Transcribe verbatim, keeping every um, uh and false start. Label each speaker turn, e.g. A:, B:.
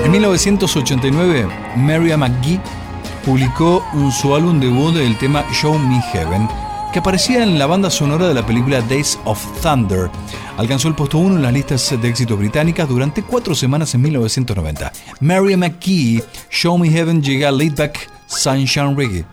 A: En mil novecientos ochenta y nueve, Mariah McGee publicó su álbum debut del tema Show Me Heaven, que aparecía en la banda sonora de la película Days of Thunder. Alcanzó el puesto uno en las listas de éxitos británicas durante cuatro semanas en mil novecientos noventa. Mariah McGee, Show Me Heaven llega a Laid Back Sunshine Reggae.